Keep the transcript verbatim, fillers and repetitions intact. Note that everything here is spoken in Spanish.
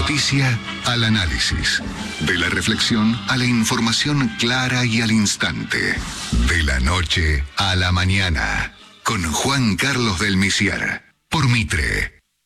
noticia al análisis, de la reflexión a la información clara y al instante, de la noche a la mañana, con Juan Carlos del Misier, por Mitre.